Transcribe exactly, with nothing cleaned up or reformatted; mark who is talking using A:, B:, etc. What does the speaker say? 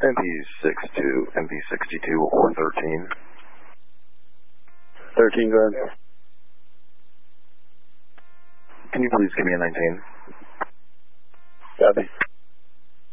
A: M P sixty-two, M P sixty-two or thirteen.
B: thirteen, go ahead.
A: Can you please give me a nineteen?
B: Copy.